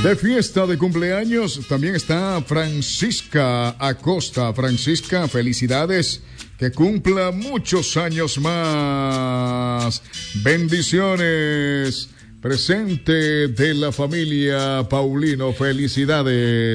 De fiesta de cumpleaños también está Francisca Acosta. Francisca, felicidades. Que cumpla muchos años más. Bendiciones. Presente de la familia Paulino. Felicidades.